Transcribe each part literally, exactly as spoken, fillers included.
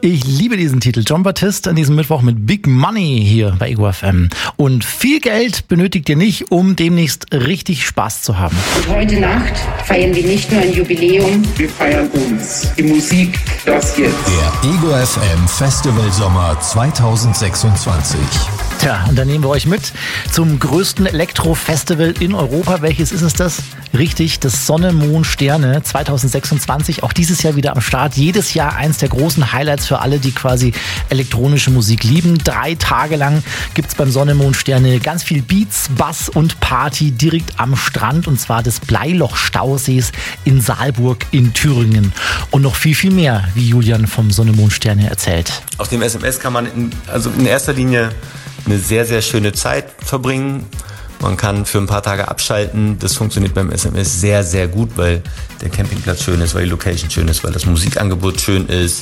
Ich liebe diesen Titel. Jon Batiste an diesem Mittwoch mit Big Money hier bei Ego F M. Und viel Geld benötigt ihr nicht, um demnächst richtig Spaß zu haben. Und heute Nacht feiern wir nicht nur ein Jubiläum. Wir feiern uns. Die Musik, das jetzt. Der Ego F M Festival Sommer zweitausendsechsundzwanzig. Tja, und dann nehmen wir euch mit zum größten Elektro-Festival in Europa. Welches ist es das? Richtig, das Sonne, Mond, Sterne zweitausendsechsundzwanzig. Auch dieses Jahr wieder am Start. Jedes Jahr eins der großen Highlights für alle, die quasi elektronische Musik lieben. Drei Tage lang gibt's beim Sonne, Mond, Sterne ganz viel Beats, Bass und Party direkt am Strand. Und zwar des Bleiloch-Stausees in Saalburg in Thüringen. Und noch viel, viel mehr, wie Julian vom Sonne, Mond, Sterne erzählt. Auf dem S M S kann man in, also in erster Linie eine sehr, sehr schöne Zeit verbringen. Man kann für ein paar Tage abschalten. Das funktioniert beim S M S sehr, sehr gut, weil der Campingplatz schön ist, weil die Location schön ist, weil das Musikangebot schön ist.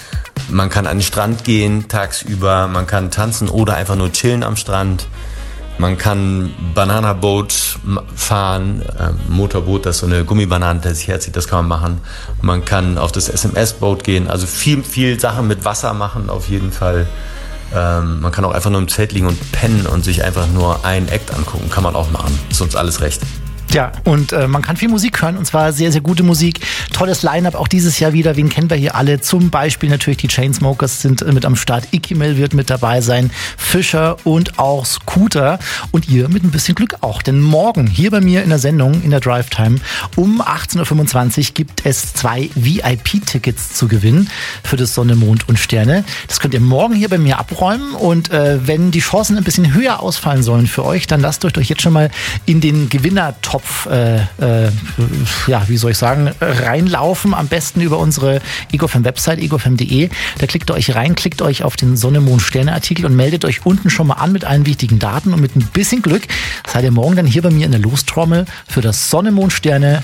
Man kann an den Strand gehen tagsüber, man kann tanzen oder einfach nur chillen am Strand. Man kann Banana Boat fahren, äh, Motorboot, das ist so eine Gummibanane, der sich herzieht, das kann man machen. Man kann auf das S M S-Boot gehen, also viel, viel Sachen mit Wasser machen auf jeden Fall. Ähm, man kann auch einfach nur im Zelt liegen und pennen und sich einfach nur einen Act angucken. Kann man auch machen. Ist uns alles recht. Ja, und äh, man kann viel Musik hören, und zwar sehr, sehr gute Musik. Tolles Line-Up auch dieses Jahr wieder. Wen kennen wir hier alle? Zum Beispiel natürlich die Chainsmokers sind äh, mit am Start. Ikimel wird mit dabei sein. Fischer und auch Scooter. Und ihr mit ein bisschen Glück auch. Denn morgen hier bei mir in der Sendung, in der Drive Time, um achtzehn Uhr fünfundzwanzig gibt es zwei V I P-Tickets zu gewinnen für das Sonne, Mond und Sterne. Das könnt ihr morgen hier bei mir abräumen. Und äh, wenn die Chancen ein bisschen höher ausfallen sollen für euch, dann lasst euch jetzt schon mal in den Gewinner-Topf Äh, äh, ja, wie soll ich sagen, reinlaufen. Am besten über unsere Ego F M Website, ego f m punkt d e. Da klickt ihr euch rein, klickt euch auf den Sonne, Mond, Sterne Artikel und meldet euch unten schon mal an mit allen wichtigen Daten. Und mit ein bisschen Glück seid ihr morgen dann hier bei mir in der Lostrommel für das Sonne, Mond, Sterne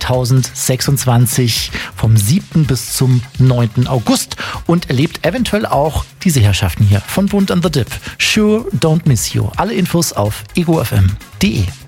zweitausendsechsundzwanzig vom siebten bis zum neunten August und erlebt eventuell auch diese Herrschaften hier von Bund and the Dip. Sure, don't miss you. Alle Infos auf ego f m punkt d e.